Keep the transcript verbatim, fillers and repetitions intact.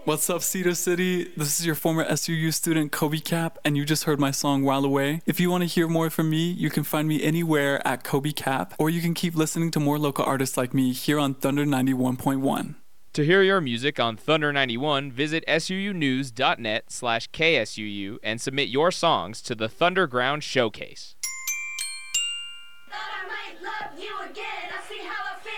What's up, Cedar City? This is your former S U U student, Kobe Cap, and you just heard my song While Away. If you want to hear more from me, you can find me anywhere at Kobe Cap, or you can keep listening to more local artists like me here on Thunder ninety-one point one. To hear your music on Thunder ninety-one, visit suunews.net slash KSUU and submit your songs to the Thunderground Showcase. Thought I might love you again. I see how I feel.